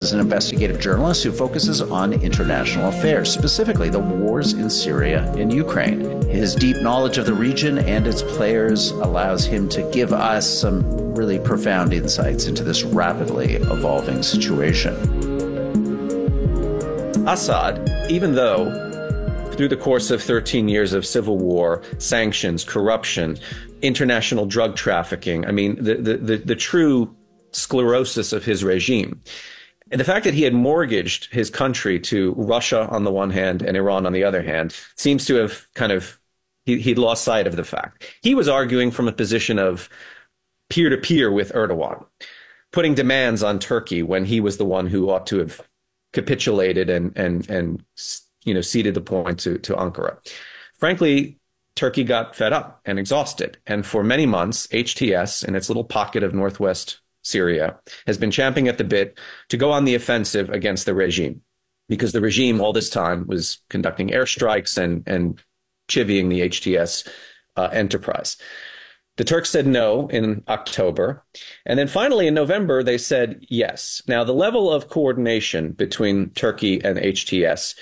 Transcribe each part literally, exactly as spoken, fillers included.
is an investigative journalist who focuses on international affairs, specifically the wars in Syria and Ukraine. His deep knowledge of the region and its players allows him to give us some really profound insights into this rapidly evolving situation. Assad, even though through the course of thirteen years of civil war, sanctions, corruption, international drug trafficking, I mean, the, the, the, the true sclerosis of his regime, and the fact that he had mortgaged his country to Russia on the one hand and Iran on the other hand seems to have kind of, he, he'd lost sight of the fact. He was arguing from a position of peer-to-peer with Erdogan, putting demands on Turkey when he was the one who ought to have capitulated and, and, and, you know, ceded the point to, to Ankara. Frankly, Turkey got fed up and exhausted. And for many months, H T S, in its little pocket of northwest Syria, has been champing at the bit to go on the offensive against the regime, because the regime all this time was conducting airstrikes and, and chivying the H T S uh, enterprise. The Turks said no in October. And then finally in November, they said yes. Now, the level of coordination between Turkey and H T S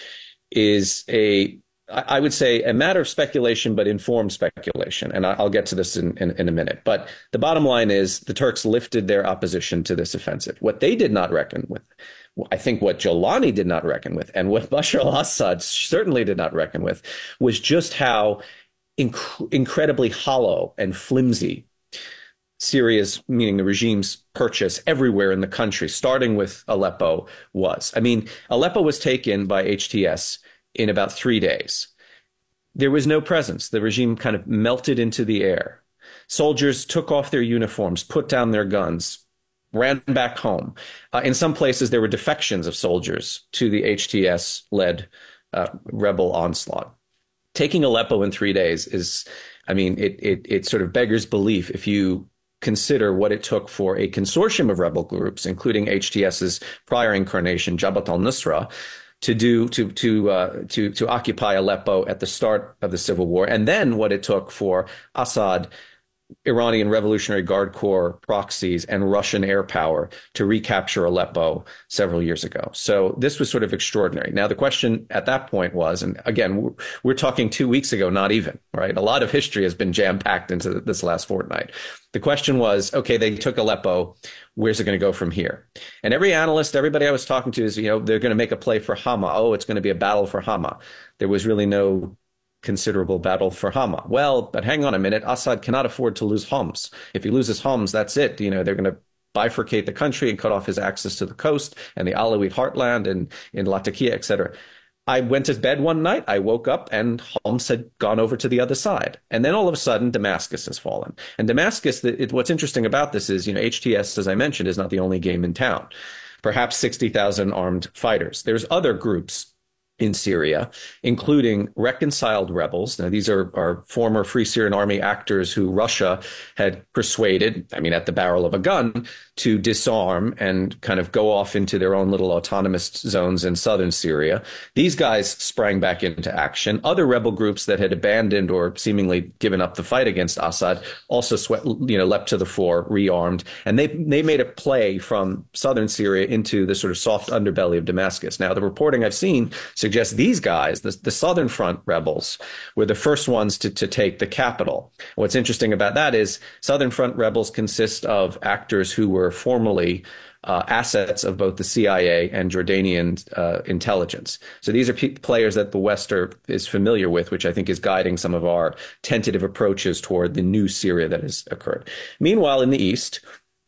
is a, I would say, a matter of speculation, but informed speculation. And I'll get to this in, in, in a minute. But the bottom line is the Turks lifted their opposition to this offensive. What they did not reckon with, I think what Jolani did not reckon with, and what Bashar al-Assad certainly did not reckon with, was just how inc- incredibly hollow and flimsy Syria's, meaning the regime's, purchase everywhere in the country, starting with Aleppo, was. I mean, Aleppo was taken by H T S in about three days. There was no presence. The regime kind of melted into the air. Soldiers took off their uniforms, put down their guns, ran back home. Uh, in some places, there were defections of soldiers to the H T S-led uh, rebel onslaught. Taking Aleppo in three days is, I mean, it, it, it sort of beggars belief if you consider what it took for a consortium of rebel groups, including H T S's prior incarnation, Jabhat al-Nusra, to do to to uh, to to occupy Aleppo at the start of the civil war, and then what it took for Assad, Iranian Revolutionary Guard Corps proxies, and Russian air power to recapture Aleppo several years ago. So this was sort of extraordinary. Now, the question at that point was, and again, we're, we're talking two weeks ago, not even, right? A lot of history has been jam-packed into this last fortnight. The question was, okay, they took Aleppo. Where's it going to go from here? And every analyst, everybody I was talking to is, you know, they're going to make a play for Hama. Oh, it's going to be a battle for Hama. There was really no considerable battle for Hama. Well, but hang on a minute. Assad cannot afford to lose Homs. If he loses Homs, that's it. You know, they're going to bifurcate the country and cut off his access to the coast and the Alawite heartland and in Latakia, et cetera. I went to bed one night. I woke up and Homs had gone over to the other side. And then all of a sudden, Damascus has fallen. And Damascus, it, what's interesting about this is, you know, H T S, as I mentioned, is not the only game in town. Perhaps sixty thousand armed fighters. There's other groups in Syria, including reconciled rebels. Now, these are, are former Free Syrian Army actors who Russia had persuaded, I mean, at the barrel of a gun, to disarm and kind of go off into their own little autonomous zones in southern Syria. These guys sprang back into action. Other rebel groups that had abandoned or seemingly given up the fight against Assad also sweat, you know, leapt to the fore, rearmed, and they they made a play from southern Syria into the sort of soft underbelly of Damascus. Now, the reporting I've seen suggests these guys, the, the Southern Front rebels, were the first ones to, to take the capital. What's interesting about that is Southern Front rebels consist of actors who were formerly uh, assets of both the C I A and Jordanian uh, intelligence. So these are pe- players that the West are, is familiar with, which I think is guiding some of our tentative approaches toward the new Syria that has occurred. Meanwhile, in the East,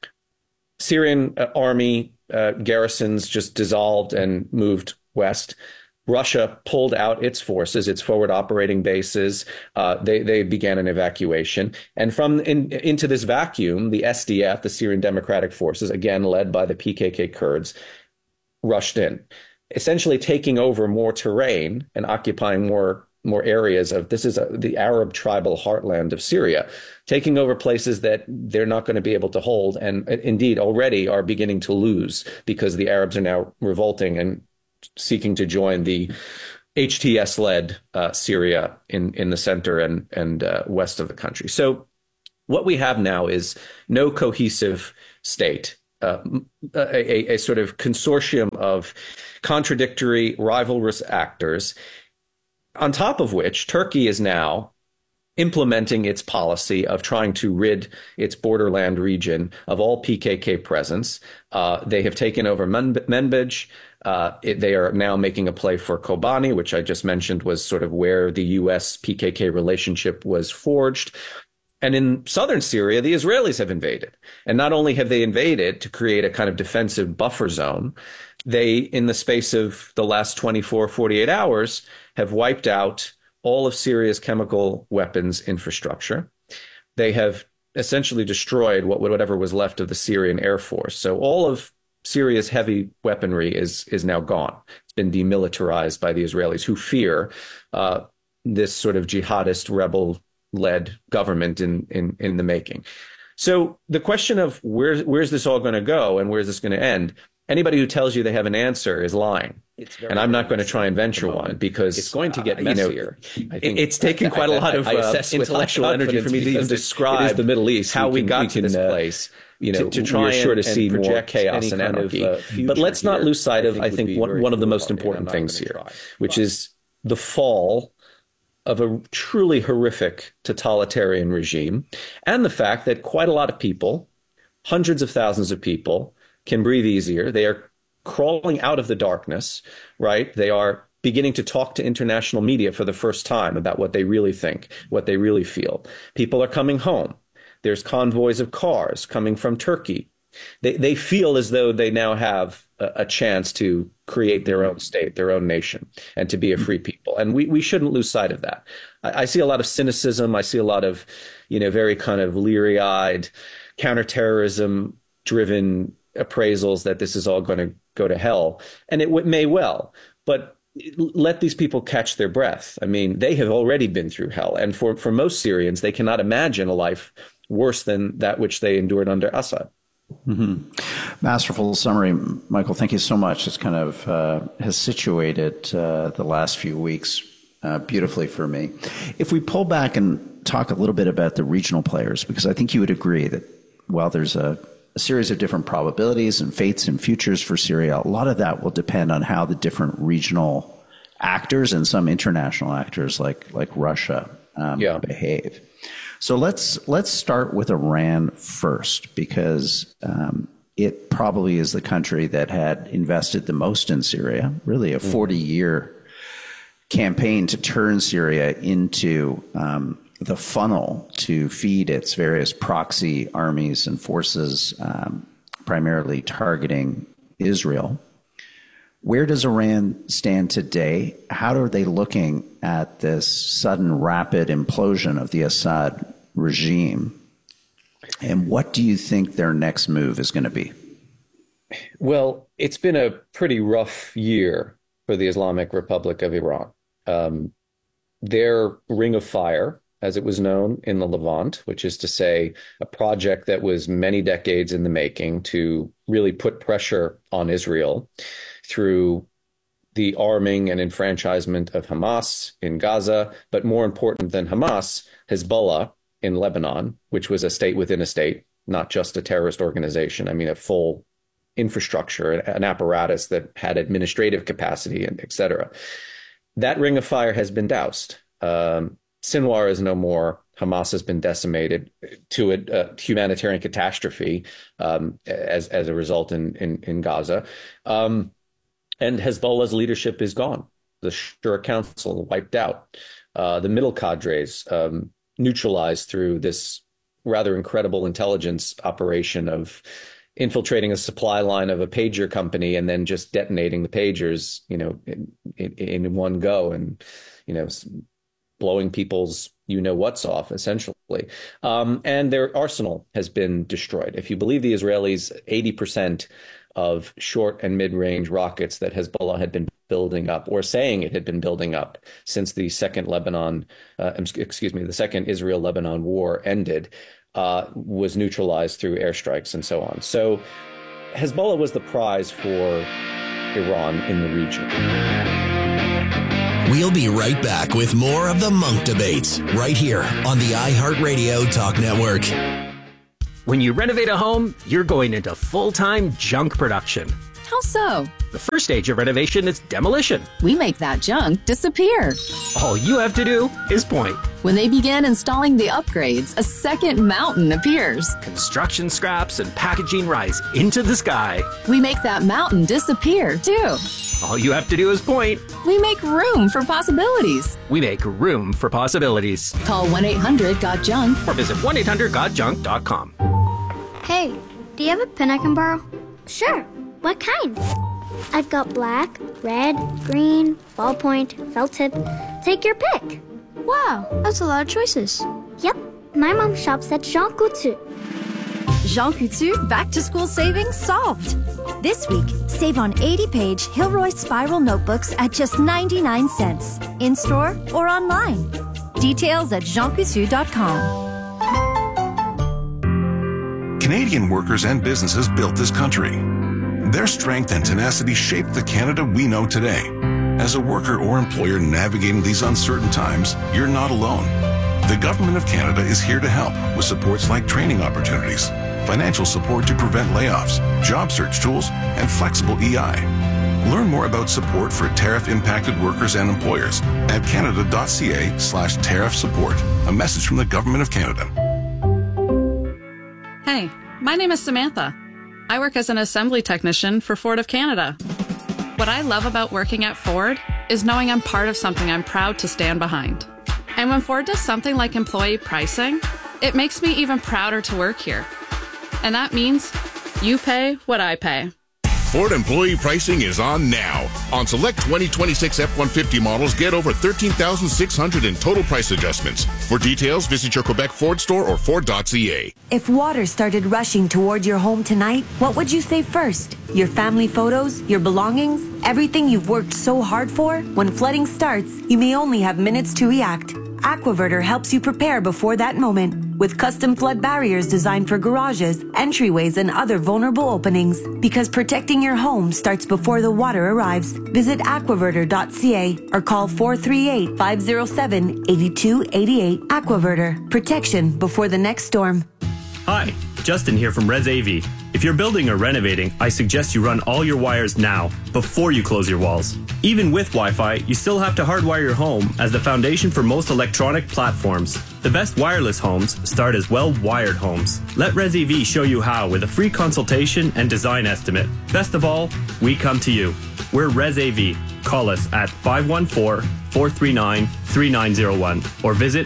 Syrian uh, army uh, garrisons just dissolved and moved west. Russia pulled out its forces, its forward operating bases. Uh, they, they began an evacuation. And from in, into this vacuum, the S D F, the Syrian Democratic Forces, again led by the P K K Kurds, rushed in, essentially taking over more terrain and occupying more more areas of, this is a, the Arab tribal heartland of Syria, taking over places that they're not going to be able to hold, and indeed already are beginning to lose because the Arabs are now revolting and seeking to join the H T S-led uh, Syria in, in the center and, and uh, west of the country. So what we have now is no cohesive state uh, a, a sort of consortium of contradictory, rivalrous actors, on top of which Turkey is now implementing its policy of trying to rid its borderland region of all P K K presence. Uh, they have taken over Manbij. Uh, it, they are now making a play for Kobani, which I just mentioned was sort of where the U S P K K relationship was forged. And in southern Syria, the Israelis have invaded. And not only have they invaded to create a kind of defensive buffer zone, they, in the space of the last twenty-four, forty-eight hours, have wiped out all of Syria's chemical weapons infrastructure. They have essentially destroyed what whatever was left of the Syrian Air Force. So all of Syria's heavy weaponry is is now gone. It's been demilitarized by the Israelis, who fear uh, this sort of jihadist rebel-led government in in in the making. So the question of where where's this all going to go and where's this going to end? Anybody who tells you they have an answer is lying. And I'm not going to try and venture one because it's going to get messier. Uh, you know, I think it's taken quite a lot of uh, intellectual energy for me to even describe the Middle East, how we, we got can, to this uh, place. You know, to, to try we're sure to and, see and more chaos and anarchy. Of, uh, but let's not lose sight of, I think, one, one of the most important things here, try. which but. is the fall of a truly horrific totalitarian regime, and the fact that quite a lot of people, hundreds of thousands of people, can breathe easier. They are crawling out of the darkness, right? They are beginning to talk to international media for the first time about what they really think, what they really feel. People are coming home. There's convoys of cars coming from Turkey. They they feel as though they now have a, a chance to create their own state, their own nation, and to be a free people. And we, we shouldn't lose sight of that. I, I see a lot of cynicism. I see a lot of, you know, very kind of leery-eyed, counterterrorism-driven appraisals that this is all going to go to hell. And it w- may well, but let these people catch their breath. I mean, they have already been through hell. And for, for most Syrians, they cannot imagine a life worse than that which they endured under Assad. Mm-hmm. Masterful summary, Michael. Thank you so much. It's kind of uh, has situated uh, the last few weeks uh, beautifully for me. If we pull back and talk a little bit about the regional players, because I think you would agree that while there's a a series of different probabilities and fates and futures for Syria, a lot of that will depend on how the different regional actors and some international actors like like Russia um, yeah. behave. So let's let's start with Iran first, because um, it probably is the country that had invested the most in Syria, really a forty-year campaign to turn Syria into um, the funnel to feed its various proxy armies and forces, um, primarily targeting Israel. Where does Iran stand today? How are they looking at this sudden rapid implosion of the Assad regime? And what do you think their next move is going to be? Well, it's been a pretty rough year for the Islamic Republic of Iran. Um, their Ring of Fire, as it was known in the Levant, which is to say a project that was many decades in the making to really put pressure on Israel through the arming and enfranchisement of Hamas in Gaza, but more important than Hamas, Hezbollah in Lebanon, which was a state within a state, not just a terrorist organization. I mean, a full infrastructure, an apparatus that had administrative capacity, and et cetera. That Ring of Fire has been doused. Um, Sinwar is no more. Hamas has been decimated to a, a humanitarian catastrophe um, as as a result in in, in Gaza, um, and Hezbollah's leadership is gone. The Shura Council wiped out. Uh, the middle cadres um, neutralized through this rather incredible intelligence operation of infiltrating a supply line of a pager company and then just detonating the pagers, you know, in, in, in one go, and you know, blowing people's you-know-what's off, essentially. Um, and their arsenal has been destroyed. If you believe the Israelis, eighty percent of short and mid-range rockets that Hezbollah had been building up, or saying it had been building up since the second Lebanon, uh, excuse me, the second Israel-Lebanon war ended, uh, was neutralized through airstrikes and so on. So Hezbollah was the prize for Iran in the region. We'll be right back with more of the Monk Debates right here on the iHeartRadio Talk Network. When you renovate a home, you're going into full-time junk production. How so? The first stage of renovation is demolition. We make that junk disappear. All you have to do is point. When they begin installing the upgrades, a second mountain appears. Construction scraps and packaging rise into the sky. We make that mountain disappear, too. All you have to do is point. We make room for possibilities. We make room for possibilities. Call one eight hundred got junk or visit one eight hundred got junk dot com. Hey, do you have a pen I can borrow? Sure. What kind? I've got black, red, green, ballpoint, felt tip. Take your pick. Wow, that's a lot of choices. Yep, my mom shops at Jean Coutu. Jean Coutu back-to-school savings solved. This week, save on eighty-page Hilroy Spiral notebooks at just ninety-nine cents. In-store or online. Details at jean coutu dot com. Canadian workers and businesses built this country. Their strength and tenacity shaped the Canada we know today. As a worker or employer navigating these uncertain times, you're not alone. The Government of Canada is here to help with supports like training opportunities, financial support to prevent layoffs, job search tools, and flexible E I. Learn more about support for tariff-impacted workers and employers at canada.ca slash tariff support. A message from the Government of Canada. Hey, my name is Samantha. I work as an assembly technician for Ford of Canada. What I love about working at Ford is knowing I'm part of something I'm proud to stand behind. And when Ford does something like employee pricing, it makes me even prouder to work here. And that means you pay what I pay. Ford employee pricing is on now. On select twenty twenty-six F one fifty models, get over thirteen thousand six hundred in total price adjustments. For details, visit your Quebec Ford store or Ford dot C A. If water started rushing toward your home tonight, what would you save first? Your family photos? Your belongings? Everything you've worked so hard for? When flooding starts, you may only have minutes to react. Aquaverter helps you prepare before that moment with custom flood barriers designed for garages, entryways, and other vulnerable openings. Because protecting your home starts before the water arrives. Visit aquaverter dot C A or call four three eight, five zero seven, eight two eight eight. Aquaverter. Protection before the next storm. Hi, Justin here from Res A V. If you're building or renovating, I suggest you run all your wires now, before you close your walls. Even with Wi-Fi, you still have to hardwire your home as the foundation for most electronic platforms. The best wireless homes start as well-wired homes. Let Res A V show you how with a free consultation and design estimate. Best of all, we come to you. We're Res A V. Call us at five one four, four three nine, three nine zero one or visit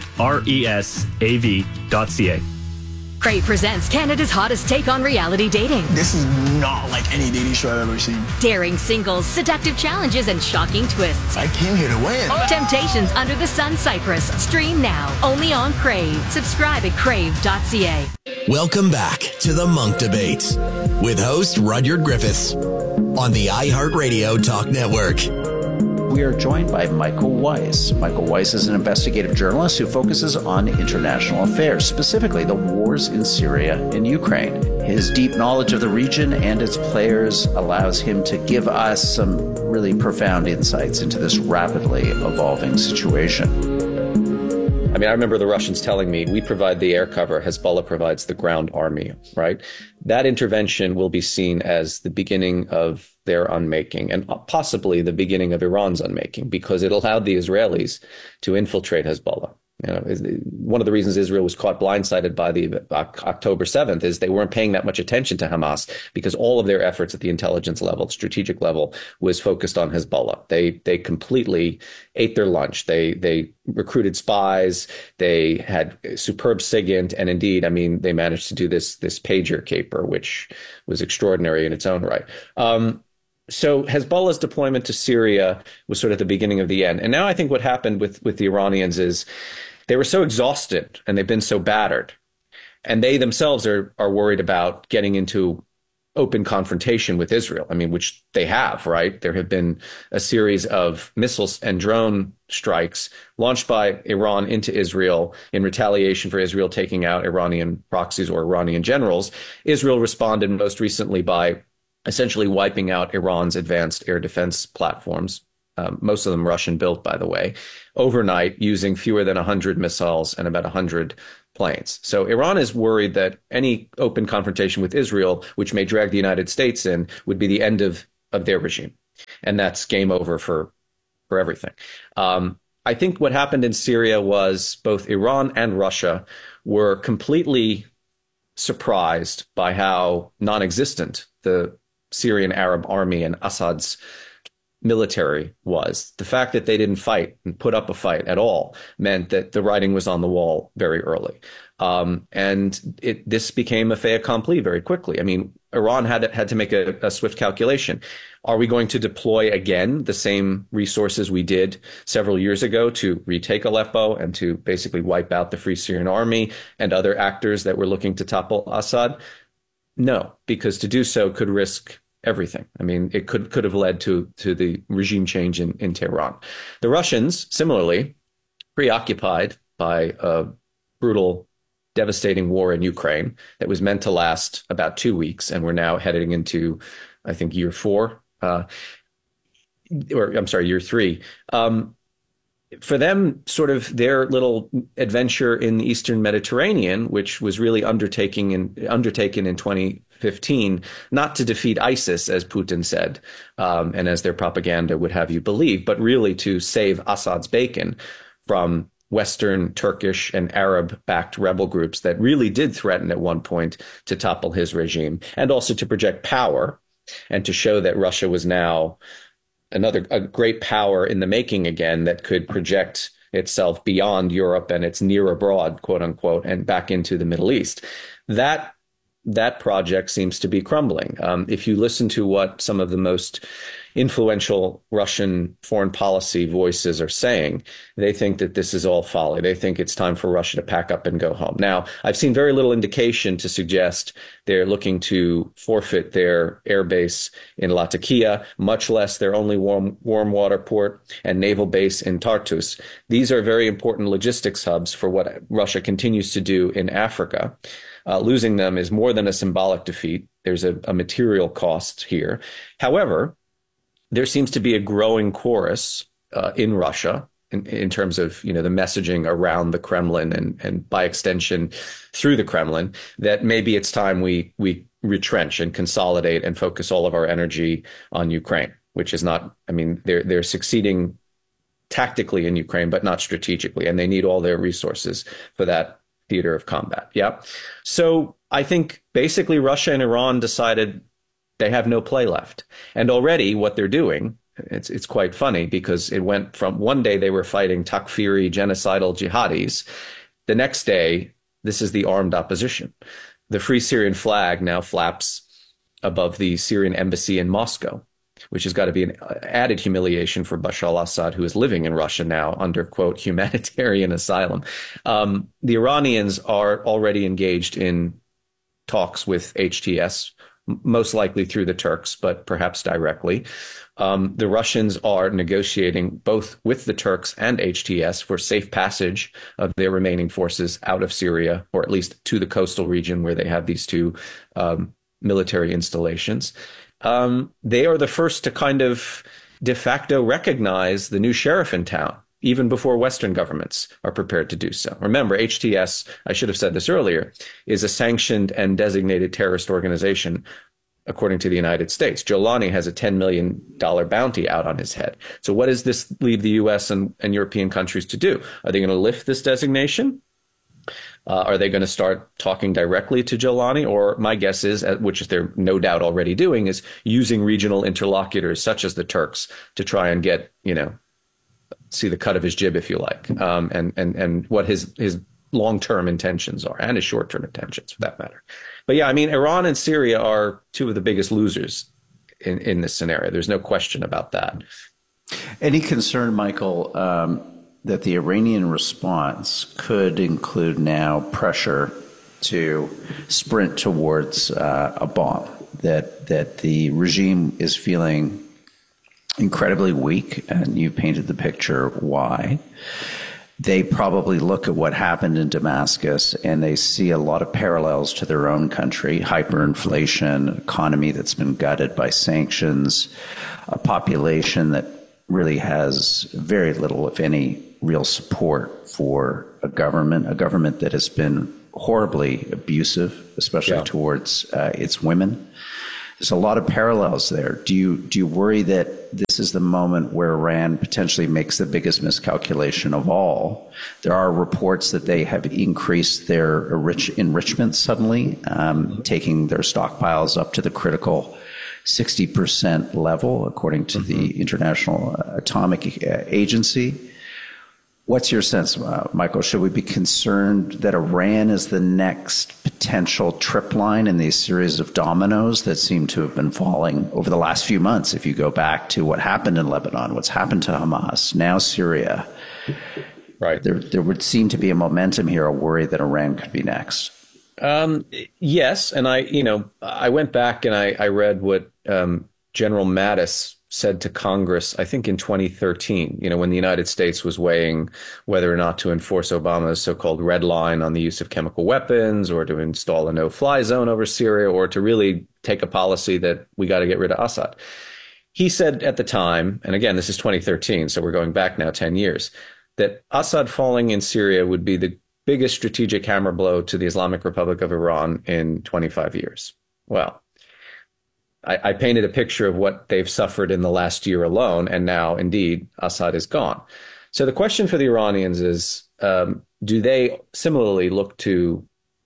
resav dot c a. Crave presents Canada's hottest take on reality dating. This is not like any dating show I've ever seen. Daring singles, seductive challenges, and shocking twists. I came here to win. Temptations Under the Sun Cyprus. Stream now, only on Crave. Subscribe at crave dot c a. Welcome back to the Monk Debates with host Rudyard Griffiths on the iHeartRadio Talk Network. We are joined by Michael Weiss. Michael Weiss is an investigative journalist who focuses on international affairs, specifically the wars in Syria and Ukraine. His deep knowledge of the region and its players allows him to give us some really profound insights into this rapidly evolving situation. I mean, I remember the Russians telling me, we provide the air cover, Hezbollah provides the ground army, right? That intervention will be seen as the beginning of their unmaking and possibly the beginning of Iran's unmaking, because it allowed the Israelis to infiltrate Hezbollah. You know, one of the reasons Israel was caught blindsided by the October seventh is they weren't paying that much attention to Hamas, because all of their efforts at the intelligence level, strategic level, was focused on Hezbollah. They they completely ate their lunch. They they recruited spies. They had superb SIGINT, and indeed, I mean, they managed to do this this pager caper, which was extraordinary in its own right. Um, So Hezbollah's deployment to Syria was sort of the beginning of the end. And now I think what happened with, with the Iranians is they were so exhausted and they've been so battered. And they themselves are, are worried about getting into open confrontation with Israel. I mean, which they have, right? There have been a series of missiles and drone strikes launched by Iran into Israel in retaliation for Israel taking out Iranian proxies or Iranian generals. Israel responded most recently by essentially wiping out Iran's advanced air defense platforms. um, most of them Russian built, by the way, overnight using fewer than one hundred missiles and about one hundred planes. So Iran is worried that any open confrontation with Israel, which may drag the United States in, would be the end of, of their regime. And that's game over for, for everything. Um, I think what happened in Syria was both Iran and Russia were completely surprised by how non-existent the Syrian Arab army and Assad's military was. The fact that they didn't fight and put up a fight at all meant that the writing was on the wall very early. Um, and it, this became a fait accompli very quickly. I mean, Iran had, had to make a, a swift calculation. Are we going to deploy again the same resources we did several years ago to retake Aleppo and to basically wipe out the Free Syrian Army and other actors that were looking to topple Assad? No, because to do so could risk everything. I mean, it could could have led to to the regime change in, in Tehran. The Russians, similarly, preoccupied by a brutal, devastating war in Ukraine that was meant to last about two weeks, and we're now heading into, I think, year four, uh, or I'm sorry, year three. Um, for them, sort of their little adventure in the Eastern Mediterranean, which was really undertaking in, undertaken in twenty fifteen, not to defeat ISIS, as Putin said, um, and as their propaganda would have you believe, but really to save Assad's bacon from Western, Turkish, and Arab-backed rebel groups that really did threaten at one point to topple his regime, and also to project power and to show that Russia was now another a great power in the making again that could project itself beyond Europe and its near abroad, quote unquote, and back into the Middle East. That that project seems to be crumbling. Um, if you listen to what some of the most influential Russian foreign policy voices are saying, they think that this is all folly. They think it's time for Russia to pack up and go home. Now, I've seen very little indication to suggest they're looking to forfeit their air base in Latakia, much less their only warm, warm water port and naval base in Tartus. These are very important logistics hubs for what Russia continues to do in Africa. Uh, losing them is more than a symbolic defeat. There's a, a material cost here. However, there seems to be a growing chorus uh, in Russia in, in terms of, you know, the messaging around the Kremlin and, and by extension through the Kremlin that maybe it's time we we retrench and consolidate and focus all of our energy on Ukraine, which is not, I mean, they're they're succeeding tactically in Ukraine, but not strategically, and they need all their resources for that theater of combat. Yeah. So I think basically Russia and Iran decided they have no play left. And already what they're doing, it's it's quite funny because it went from one day they were fighting Takfiri genocidal jihadis. The next day, this is the armed opposition. The Free Syrian flag now flaps above the Syrian embassy in Moscow, which has got to be an added humiliation for Bashar al-Assad, who is living in Russia now under, quote, humanitarian asylum. Um, the Iranians are already engaged in talks with H T S, most likely through the Turks, but perhaps directly. Um, the Russians are negotiating both with the Turks and H T S for safe passage of their remaining forces out of Syria, or at least to the coastal region where they have these two um, military installations. Um, they are the first to kind of de facto recognize the new sheriff in town, even before Western governments are prepared to do so. Remember, H T S, I should have said this earlier, is a sanctioned and designated terrorist organization, according to the United States. Jolani has a ten million dollars bounty out on his head. So what does this leave the U S and, and European countries to do? Are they going to lift this designation? Uh, are they going to start talking directly to Jolani? Or my guess is, which they're no doubt already doing, is using regional interlocutors such as the Turks to try and get, you know, see the cut of his jib, if you like, um, and and and what his his long-term intentions are, and his short-term intentions, for that matter. But yeah, I mean, Iran and Syria are two of the biggest losers in, in this scenario. There's no question about that. Any concern, Michael, um, that the Iranian response could include now pressure to sprint towards uh, a bomb, that that the regime is feeling incredibly weak, and you painted the picture why. They probably look at what happened in Damascus and they see a lot of parallels to their own country: hyperinflation, economy that's been gutted by sanctions, a population that really has very little, if any, real support for a government, a government that has been horribly abusive, especially yeah. towards uh, its women. There's a lot of parallels there. Do you do you worry that this is the moment where Iran potentially makes the biggest miscalculation of all? There are reports that they have increased their enrich, enrichment suddenly, um, taking their stockpiles up to the critical sixty percent level, according to mm-hmm. the International Atomic Agency. What's your sense, uh, Michael? Should we be concerned that Iran is the next potential trip line in these series of dominoes that seem to have been falling over the last few months? If you go back to what happened in Lebanon, what's happened to Hamas, now Syria, right? There, there would seem to be a momentum here, a worry that Iran could be next. Um, yes, and I, you know, I went back and I, I read what um, General Mattis said to Congress, I think in twenty thirteen, you know, when the United States was weighing whether or not to enforce Obama's so-called red line on the use of chemical weapons, or to install a no-fly zone over Syria, or to really take a policy that we got to get rid of Assad. He said at the time, and again, this is twenty thirteen, so we're going back now ten years, that Assad falling in Syria would be the biggest strategic hammer blow to the Islamic Republic of Iran in twenty-five years. Well, I, I painted a picture of what they've suffered in the last year alone, and now, indeed, Assad is gone. So the question for the Iranians is, um, do they similarly look to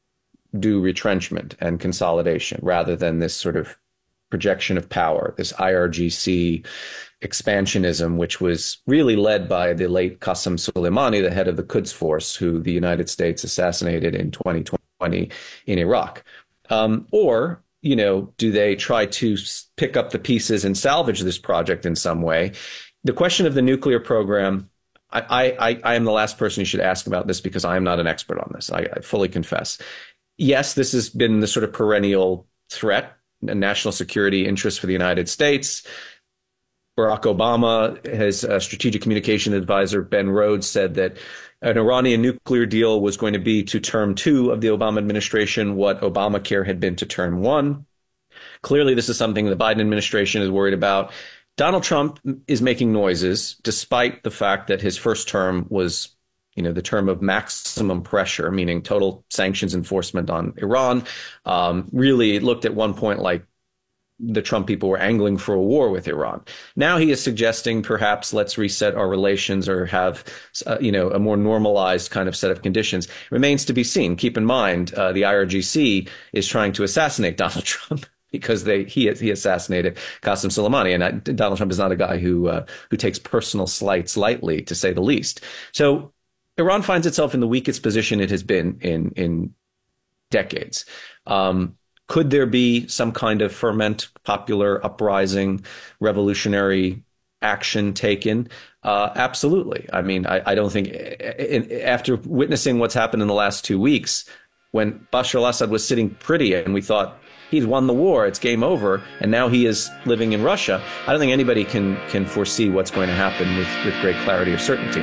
do retrenchment and consolidation rather than this sort of projection of power, this I R G C expansionism, which was really led by the late Qasem Soleimani, the head of the Quds Force, who the United States assassinated in twenty twenty in Iraq? Um, or you know, do they try to pick up the pieces and salvage this project in some way? The question of the nuclear program, I, I, I am the last person you should ask about this because I am not an expert on this. I, I fully confess. Yes, this has been the sort of perennial threat, a national security interest for the United States. Barack Obama, his uh, strategic communication advisor, Ben Rhodes, said that an Iranian nuclear deal was going to be to term two of the Obama administration what Obamacare had been to term one. Clearly, this is something the Biden administration is worried about. Donald Trump is making noises, despite the fact that his first term was, you know, the term of maximum pressure, meaning total sanctions enforcement on Iran. Um, really, it looked at one point like the Trump people were angling for a war with Iran. Now he is suggesting perhaps let's reset our relations or have, uh, you know, a more normalized kind of set of conditions. Remains to be seen. Keep in mind, uh, the I R G C is trying to assassinate Donald Trump because they he he assassinated Qasem Soleimani, and I, Donald Trump is not a guy who uh, who takes personal slights lightly, to say the least. So Iran finds itself in the weakest position it has been in in decades. Um, Could there be some kind of ferment, popular uprising, revolutionary action taken? Uh, absolutely. I mean, I, I don't think after witnessing what's happened in the last two weeks, when Bashar al-Assad was sitting pretty and we thought he's won the war, it's game over, and now he is living in Russia, I don't think anybody can can foresee what's going to happen with, with great clarity or certainty.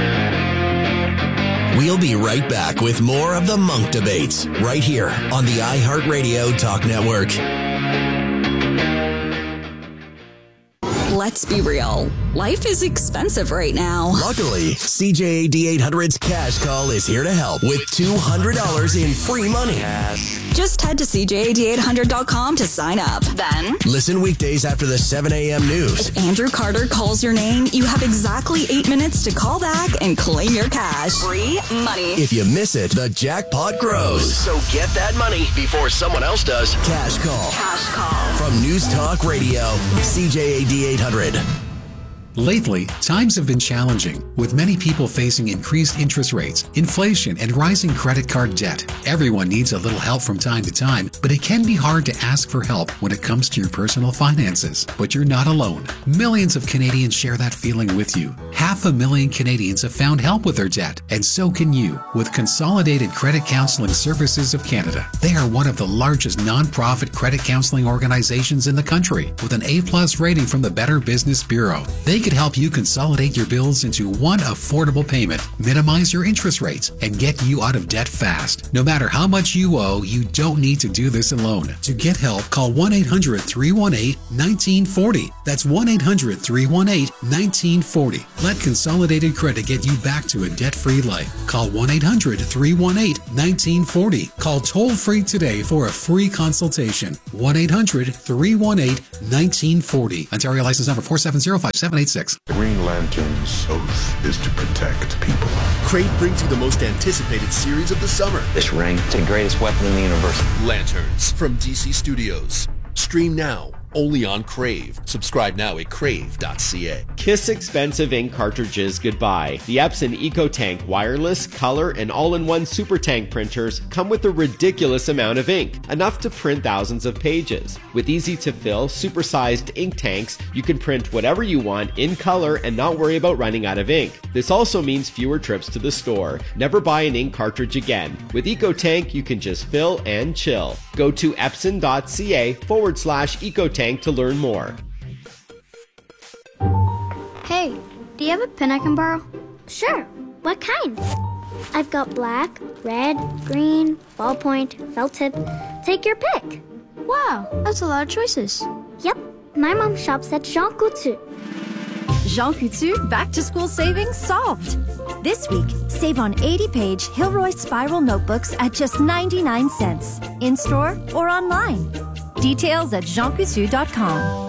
We'll be right back with more of the Monk Debates right here on the iHeartRadio Talk Network. Let's be real. Life is expensive right now. Luckily, C J A D eight hundred's Cash Call is here to help with two hundred dollars in free money. Just head to C J A D eight hundred dot com to sign up. Then, listen weekdays after the seven a.m. news. If Andrew Carter calls your name, you have exactly eight minutes to call back and claim your cash. Free money. If you miss it, the jackpot grows. So get that money before someone else does. Cash Call. Cash Call. From News Talk Radio, C J A D eight hundred. Lately, times have been challenging, with many people facing increased interest rates, inflation, and rising credit card debt. Everyone needs a little help from time to time, but it can be hard to ask for help when it comes to your personal finances. But you're not alone. Millions of Canadians share that feeling with you. Have half a million Canadians have found help with their debt, and so can you with Consolidated Credit Counseling Services of Canada. They are one of the largest nonprofit credit counseling organizations in the country with an A-plus rating from the Better Business Bureau. They could help you consolidate your bills into one affordable payment, minimize your interest rates, and get you out of debt fast. No matter how much you owe, you don't need to do this alone. To get help, call one eight hundred, three one eight, one nine four zero. That's one eight hundred, three one eight, one nine four zero. Let Consolidated Credit get you back to a debt-free life. Call one eight hundred, three one eight, one nine four zero. Call toll-free today for a free consultation. one eight hundred, three one eight, one nine four zero. Ontario license number four seven zero five seven eight six. Green Lantern's oath is to protect people. Crave brings you the most anticipated series of the summer. This ring is the greatest weapon in the universe. Lanterns from D C Studios. Stream now, only on Crave. Subscribe now at crave dot c a. Kiss expensive ink cartridges goodbye. The Epson EcoTank wireless, color, and all-in-one super tank printers come with a ridiculous amount of ink, enough to print thousands of pages. With easy-to-fill, super-sized ink tanks, you can print whatever you want in color and not worry about running out of ink. This also means fewer trips to the store. Never buy an ink cartridge again. With EcoTank, you can just fill and chill. Go to epson dot c a forward slash EcoTank to learn more. Hey, do you have a pen I can borrow? Sure. What kind? I've got black, red, green, ballpoint, felt tip. Take your pick. Wow, that's a lot of choices. Yep. My mom shops at Jean Coutu. Jean Coutu back to school savings solved. This week, save on eighty page Hilroy Spiral notebooks at just ninety-nine cents. In store or online. Details at jean coutu dot com.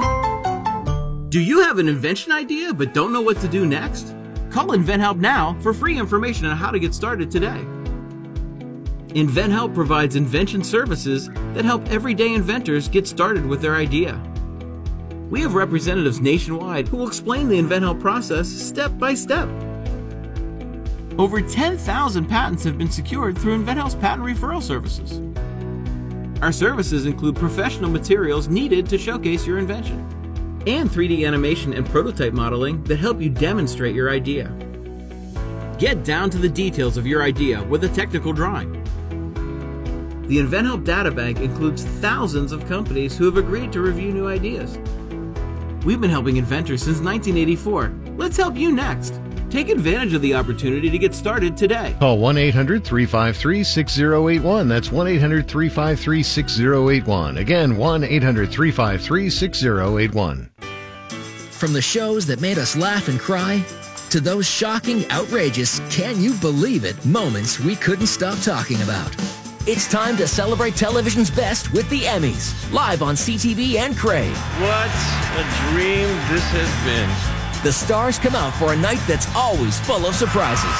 Do you have an invention idea but don't know what to do next? Call InventHelp now for free information on how to get started today. InventHelp provides invention services that help everyday inventors get started with their idea. We have representatives nationwide who will explain the InventHelp process step by step. Over ten thousand patents have been secured through InventHelp's patent referral services. Our services include professional materials needed to showcase your invention, and three D animation and prototype modeling that help you demonstrate your idea. Get down to the details of your idea with a technical drawing. The InventHelp Databank includes thousands of companies who have agreed to review new ideas. We've been helping inventors since nineteen eighty-four. Let's help you next. Take advantage of the opportunity to get started today. Call one eight hundred, three five three, six zero eight one. That's one eight hundred, three five three, six zero eight one. Again, one eight hundred, three five three, six zero eight one. From the shows that made us laugh and cry, to those shocking, outrageous, can you believe it moments we couldn't stop talking about. It's time to celebrate television's best with the Emmys, live on C T V and Crave. What a dream this has been. The stars come out for a night that's always full of surprises.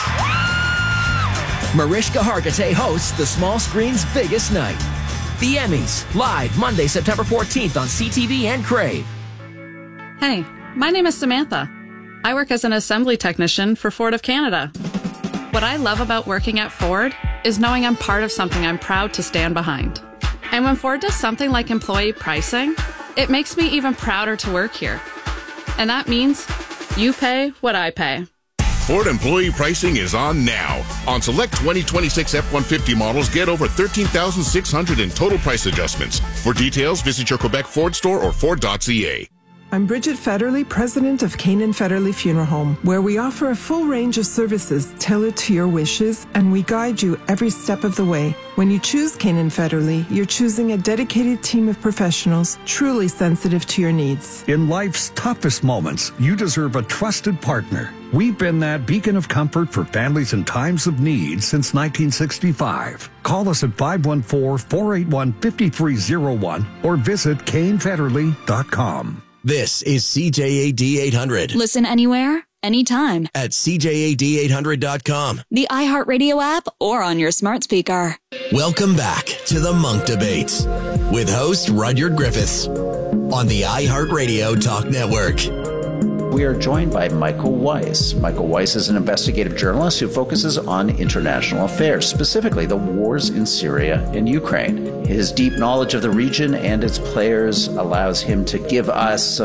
Mariska Hargitay hosts the small screen's biggest night. The Emmys, live Monday, September fourteenth on C T V and Crave. Hey, my name is Samantha. I work as an assembly technician for Ford of Canada. What I love about working at Ford is knowing I'm part of something I'm proud to stand behind. And when Ford does something like employee pricing, it makes me even prouder to work here. And that means you pay what I pay. Ford employee pricing is on now. On select twenty twenty-six F one fifty models, get over thirteen thousand six hundred in total price adjustments. For details, visit your Quebec Ford store or Ford dot c a. I'm Bridget Federley, president of Canaan Federley Funeral Home, where we offer a full range of services tailored to your wishes, and we guide you every step of the way. When you choose Canaan Federley, you're choosing a dedicated team of professionals truly sensitive to your needs. In life's toughest moments, you deserve a trusted partner. We've been that beacon of comfort for families in times of need since nineteen sixty-five. Call us at five one four, four eight one, five three zero one or visit Kane Federley dot com. This is C J A D eight hundred. Listen anywhere, anytime. At C J A D eight hundred dot com. The iHeartRadio app or on your smart speaker. Welcome back to the Monk Debates with host Rudyard Griffiths on the iHeartRadio Talk Network. We are joined by Michael Weiss. Michael Weiss is an investigative journalist who focuses on international affairs, specifically the wars in Syria and Ukraine. His deep knowledge of the region and its players allows him to give us some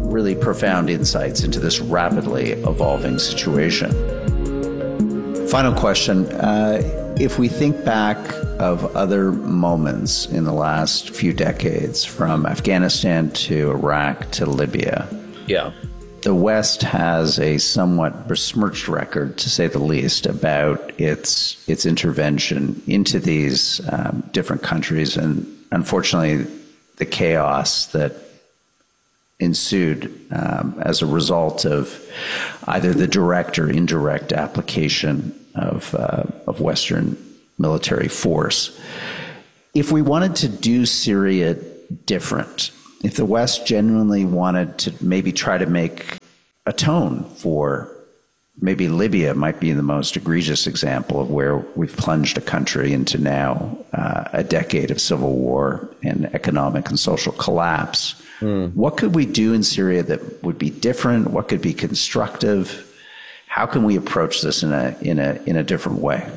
really profound insights into this rapidly evolving situation. Final question. Uh, if we think back of other moments in the last few decades, from Afghanistan to Iraq to Libya, yeah, the West has a somewhat besmirched record, to say the least, about its its intervention into these um, different countries, and unfortunately, the chaos that ensued um, as a result of either the direct or indirect application of uh, of Western military force. If we wanted to do Syria different, if the West genuinely wanted to maybe try to make atone for, maybe Libya might be the most egregious example of where we've plunged a country into now uh, a decade of civil war and economic and social collapse. Mm. What could we do in Syria that would be different? What could be constructive? How can we approach this in a in a in a different way?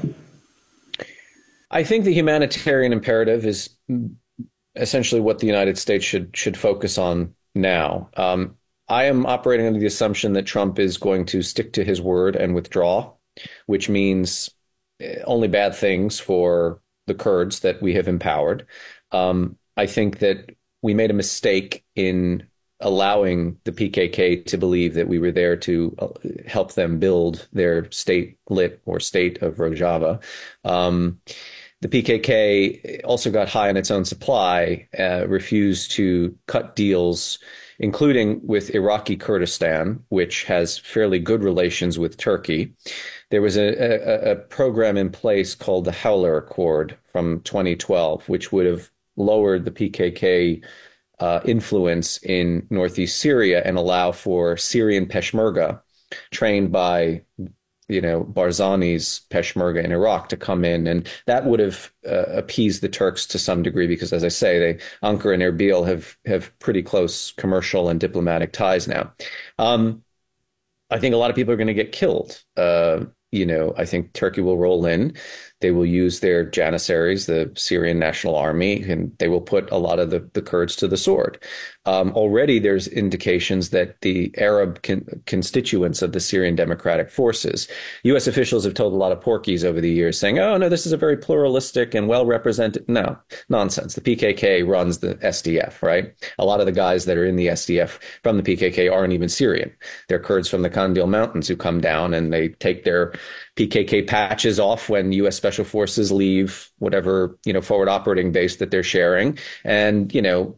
I think the humanitarian imperative is essentially what the United States should should focus on now. Um, I am operating under the assumption that Trump is going to stick to his word and withdraw, which means only bad things for the Kurds that we have empowered. Um, I think that we made a mistake in allowing the P K K to believe that we were there to help them build their state-lit or state of Rojava. Um, The P K K also got high on its own supply, uh, refused to cut deals, including with Iraqi Kurdistan, which has fairly good relations with Turkey. There was a, a, a program in place called the Howler Accord from twenty twelve, which would have lowered the P K K uh, influence in northeast Syria and allow for Syrian Peshmerga, trained by you know, Barzani's Peshmerga in Iraq, to come in. And that would have uh, appeased the Turks to some degree, because, as I say, they, Ankara and Erbil have, have pretty close commercial and diplomatic ties now. Um, I think a lot of people are going to get killed. Uh, you know, I think Turkey will roll in. They will use their Janissaries, the Syrian National Army, and they will put a lot of the, the Kurds to the sword. Um, already there's indications that the Arab con- constituents of the Syrian Democratic Forces, U S officials have told a lot of porkies over the years saying, oh, no, this is a very pluralistic and well-represented. No, nonsense. The P K K runs the S D F, right? A lot of the guys that are in the S D F from the P K K aren't even Syrian. They're Kurds from the Kandil Mountains who come down and they take their P K K patches off when U S Special Forces leave whatever, you know, forward operating base that they're sharing. And, you know,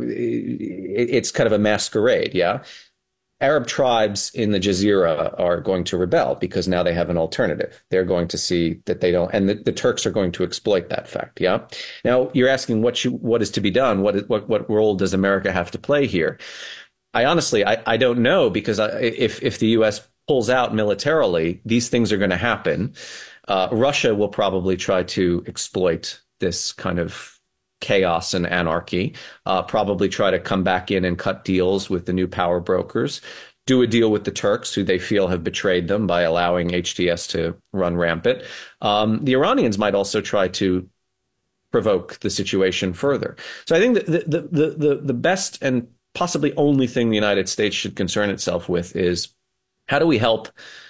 it's kind of a masquerade. Yeah. Arab tribes in the Jazeera are going to rebel because now they have an alternative. They're going to see that they don't, and the, the Turks are going to exploit that fact. Yeah. Now you're asking what you, what is to be done? What is, what, what role does America have to play here? I honestly, I, I don't know, because I, if, if the U S pulls out militarily, these things are going to happen. Uh, Russia will probably try to exploit this kind of chaos and anarchy, uh, probably try to come back in and cut deals with the new power brokers, do a deal with the Turks, who they feel have betrayed them by allowing H T S to run rampant. Um, the Iranians might also try to provoke the situation further. So I think that the, the, the, the best and possibly only thing the United States should concern itself with is, how do we help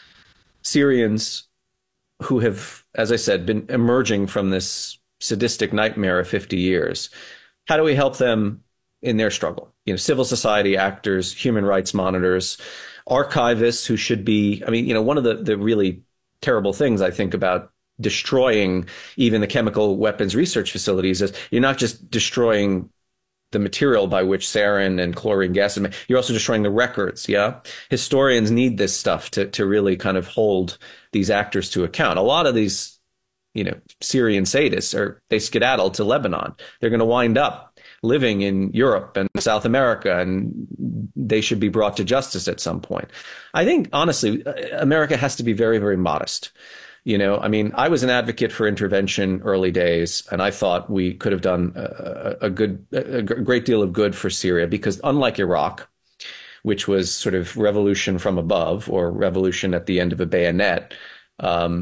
Syrians who have, as I said, been emerging from this sadistic nightmare of fifty years? How do we help them in their struggle? You know, civil society actors, human rights monitors, archivists who should be, I mean, you know, one of the, the really terrible things I think about destroying even the chemical weapons research facilities is you're not just destroying the material by which sarin and chlorine gas, you're also destroying the records. Yeah. Historians need this stuff to, to really kind of hold these actors to account. A lot of these, you know, Syrian sadists are, they skedaddle to Lebanon. They're going to wind up living in Europe and South America, and they should be brought to justice at some point. I think, honestly, America has to be very, very modest. You know, I mean, I was an advocate for intervention early days, and I thought we could have done a, a good, a great deal of good for Syria, because unlike Iraq, which was sort of revolution from above or revolution at the end of a bayonet, um,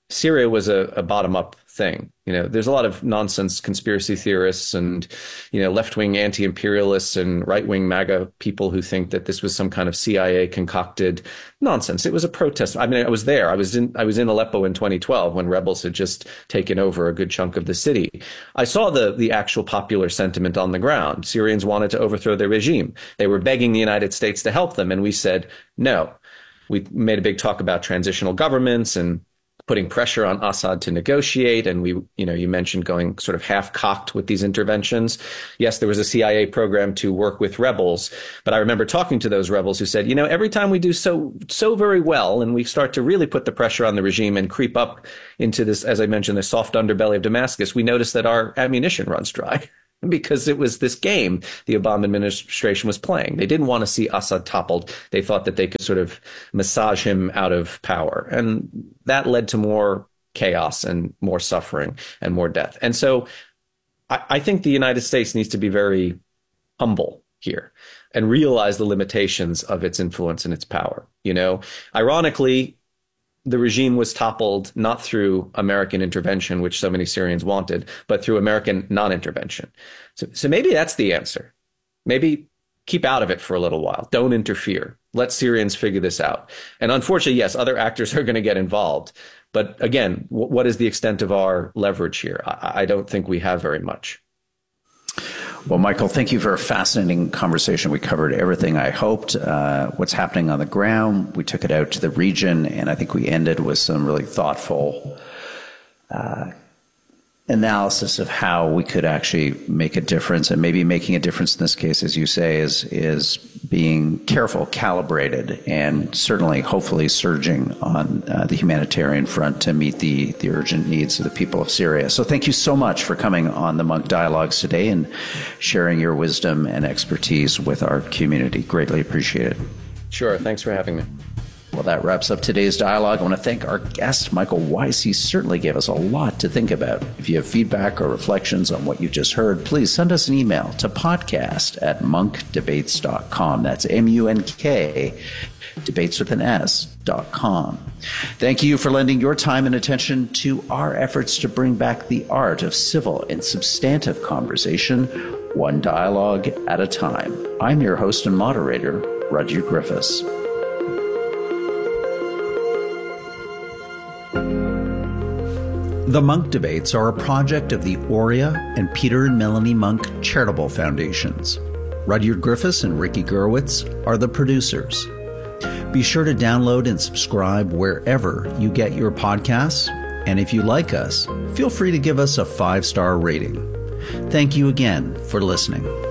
Syria was a, a bottom-up thing. You know, there's a lot of nonsense conspiracy theorists and, you know, left-wing anti-imperialists and right-wing MAGA people who think that this was some kind of C I A concocted nonsense. It was a protest. I mean, I was there. I was in I was in Aleppo in twenty twelve when rebels had just taken over a good chunk of the city. I saw the the actual popular sentiment on the ground. Syrians wanted to overthrow their regime. They were begging the United States to help them, and we said no. We made a big talk about transitional governments and putting pressure on Assad to negotiate. And we, you know, you mentioned going sort of half-cocked with these interventions. Yes, there was a C I A program to work with rebels, but I remember talking to those rebels who said, you know, every time we do so, so very well and we start to really put the pressure on the regime and creep up into this, as I mentioned, the soft underbelly of Damascus, we notice that our ammunition runs dry. Because it was this game the Obama administration was playing. They didn't want to see Assad toppled. They thought that they could sort of massage him out of power. And that led to more chaos and more suffering and more death. And so I, I think the United States needs to be very humble here and realize the limitations of its influence and its power. You know, ironically, the regime was toppled not through American intervention, which so many Syrians wanted, but through American non-intervention. So, so maybe that's the answer. Maybe keep out of it for a little while. Don't interfere. Let Syrians figure this out. And unfortunately, yes, other actors are going to get involved. But again, w- what is the extent of our leverage here? I, I don't think we have very much. Well, Michael, thank you for a fascinating conversation. We covered everything I hoped, uh, what's happening on the ground. We took it out to the region, and I think we ended with some really thoughtful uh, analysis of how we could actually make a difference. And maybe making a difference in this case, as you say, is is being careful, calibrated, and certainly, hopefully, surging on uh, the humanitarian front to meet the, the urgent needs of the people of Syria. So thank you so much for coming on the Munk Dialogues today and sharing your wisdom and expertise with our community. Greatly appreciated. Sure. Thanks for having me. Well, that wraps up today's dialogue. I want to thank our guest, Michael Weiss. He certainly gave us a lot to think about. If you have feedback or reflections on what you just heard, please send us an email to podcast at munk debates dot com. That's M U N K, debates with an S, dot com. Thank you for lending your time and attention to our efforts to bring back the art of civil and substantive conversation, one dialogue at a time. I'm your host and moderator, Rudyard Griffiths. The Munk Debates are a project of the Aurea and Peter and Melanie Munk Charitable Foundations. Rudyard Griffiths and Ricky Gerwitz are the producers. Be sure to download and subscribe wherever you get your podcasts. And if you like us, feel free to give us a five-star rating. Thank you again for listening.